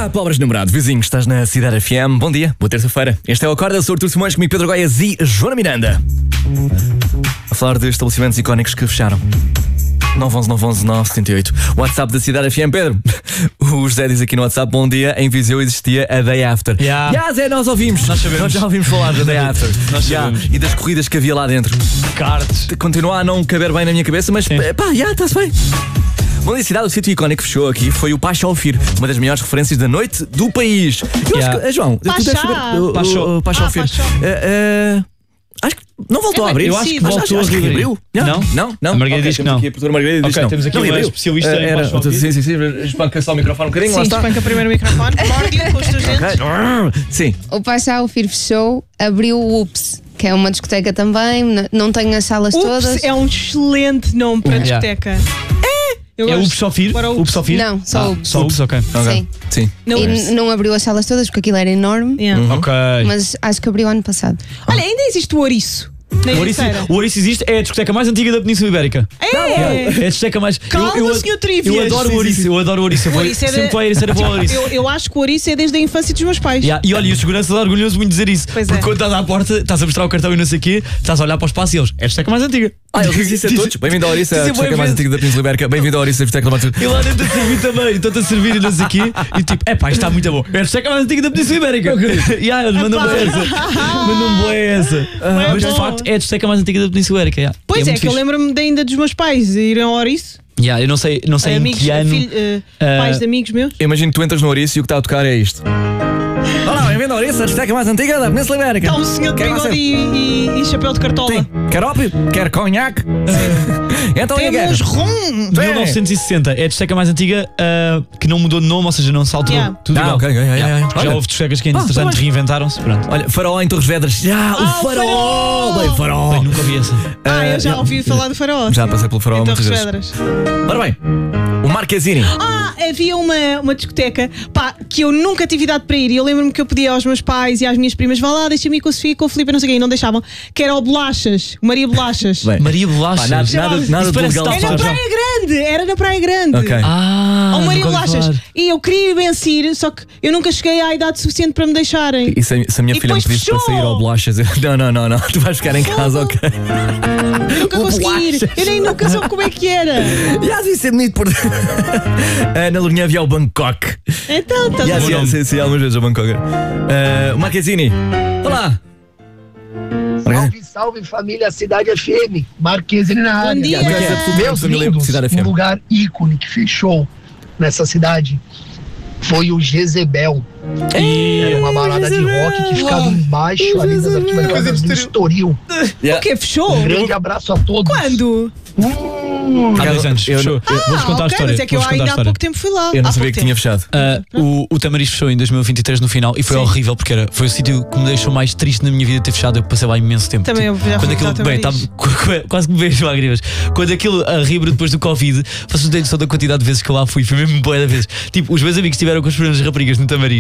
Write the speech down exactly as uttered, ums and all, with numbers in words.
Olá, pobres namorados, vizinhos, estás na Cidade F M. Bom dia, boa terça-feira. Este é o Acorda, sou Artur Simões, comigo Pedro Goiás e Joana Miranda. A falar de estabelecimentos icónicos que fecharam. nove um um nove um um nove sete oito. WhatsApp da Cidade F M, Pedro. O José diz aqui no WhatsApp: bom dia, em Viseu existia a Day After. Yeah. Yeah, Zé, nós ouvimos. Nós sabemos. Nós já ouvimos falar da Day After. Nós Yeah. sabemos. E das corridas que havia lá dentro. Cards. Continua a não caber bem na minha cabeça, mas Sim. pá, já, está-se bem. Bom dia, cidade, o sítio icónico que fechou aqui foi o Paixão Fir, uma das melhores referências da noite do país. Eu Yeah. acho que, eh, João, tu deves saber. o- o- Paixão. o Paixão Ah, Fir. Paixão. Eh, eh, Acho que não voltou É a abrir. bem Eu acho que conhecido. voltou acho a que reabrir. reabriu. Não? Não? Não? A Margarida Ok, diz que temos não. Aqui a professora Margarida diz Ok, que não. temos aqui Não, uma reabriu. especialista Eh, em era- Paixão Fir. Sim, sim, sim. Espanca só o microfone um bocadinho, lá Sim, está. espanca primeiro o microfone, morde-o com os teus dentes. Ok. Sim. O Paixão Fir fechou, abriu o Ups, que é uma discoteca também, n- não tem as salas todas. Ups, é um excelente nome para Yeah. discoteca. Eu É o gosto. Upsofir? Para o Upsofir? Não, só ah, Ups. Só Ups, ok. Ok. Sim. Sim. Não, E Ups. n- não abriu as salas todas porque aquilo era enorme, Yeah. Ok. mas acho que abriu ano passado. Olha, ainda existe o Ouriço. Na O Ouriço, Ericeira. o Ouriço existe, é a discoteca mais antiga da Península Ibérica. É! É a discoteca mais. Calma, eu, eu, senhor Trivias. Eu adoro o Ouriço, eu adoro o Ouriço. Eu vou- Ouriço é Sempre da- foi a Ericeira para o Ouriço. Eu, eu acho que o Ouriço é desde a infância dos meus pais. Yeah, e olha, e o segurança dá orgulhoso muito de dizer isso. Pois porque é. quando estás à porta, estás a mostrar o cartão e não sei o quê, estás a olhar para o espaço e eles. É a discoteca mais antiga. Ah, ele diz isso a todos. Bem-vindo ao Ouriço, a Dizem discoteca bué mais vezes. antiga da Península Ibérica. Bem-vindo ao Ouriço, a discoteca mais antiga. E lá dentro a servir também, estou-te a servir e não sei o quê. E tipo, é pá, isto está muito bom. É a discoteca mais antiga da Península Ibérica. E aí, eles mandam-me essa. Mandam-me boa essa. Mas de bom. facto é a discoteca mais antiga da Península Ibérica. Yeah. Pois é, muito que eu fixe. lembro-me de ainda dos meus pais irem ao Ouriço. Yeah, eu não sei, não sei em Amigos, que ano. filho- eh, ah, pais de amigos meus. Imagino que tu entras no Ouriço e o que está a tocar é isto. Olá, bem-vindo ao Ouriço, a discoteca mais antiga da Península Ibérica. Está um senhor de Quer bigode você? e, e- e chapéu de cartola. Sim. Quer ópio? Quer conhaque? Então o que é que é? Temos rum! mil novecentos e sessenta é a discoteca mais antiga ah, que não mudou de nome, ou seja, não se alterou. Yeah. Tudo Ah, igual. ok, ok, ok, Yeah. ok. Já Olha. houve discotecas que, Ah, entretanto, tá bem. reinventaram-se. Pronto. Olha, farol em Torres Vedras. Já, Ah, o o farol! farol! Bem, farol! Bem, nunca vi essa. Ah, eu já Ah, ouvi falar do farol. Já sim. passei pelo farol Em muitas Torres vezes. Vedras. Ora bem, o Marquezine. Ah, havia uma, uma discoteca pá, que eu nunca tive idade para ir. E eu lembro-me que eu pedia aos meus pais e às minhas primas: vá lá, deixa-me ir com a Sofia, com o Filipe, não sei o quê, e não deixavam. Que era o Bolachas, o Maria Bolachas. Bem, Maria Bolachas. pá, nada, nada, nada Isso de parece legal. que Era na já. Praia Grande, era na Praia Grande. Ok. Ah, Ao Maria nunca ouvi Bolachas. falar. E eu queria vencer, só que eu nunca cheguei à idade suficiente para me deixarem. E se a, se a minha E filha me depois pedisse para fechou. sair ao bolachas, eu, não, não, não, não, tu vais ficar em casa, ok? Nunca O consegui ir. Bolachas. Eu nem nunca soube como é que era. Já devia ser bonito por. Ah, na Lourinhã havia o Bangkok. Então, estás Já, a bom sim, nome. sim, sim, algumas vezes o Bangkok. Ah, o Marquezine. Olá. Salve, salve família Cidade F M, Marquezine na área. dia. Como é que é? É. Meus Família lindos, Cidade F um M. lugar ícone que fechou nessa cidade foi o Jezebel. Era uma balada de rock que ficava embaixo ali das arquibancadas do Estoril. O quê? Fechou? Um grande abraço a todos. Quando? Há dois anos, Eu- fechou. Vou-vos contar a ok, história. mas é que eu Vou-vos contar ainda a há história. pouco tempo fui lá. Eu não Há sabia pouco que tinha tempo. fechado. Ah, o, o Tamariz fechou em dois mil e vinte e três no final e foi Sim. horrível porque era, foi o sítio que me deixou mais triste na minha vida ter fechado. Eu passei lá imenso tempo. Também eu já Quando fui aquilo, ao bem, Tamariz. tava, qu- qu- quase que me veio as lágrimas. Quando aquilo arriba depois do Covid, vocês não têm noção da quantidade de vezes que eu lá fui. Foi mesmo boa da vez. Tipo, os meus amigos estiveram com as primeiras raparigas no Tamariz.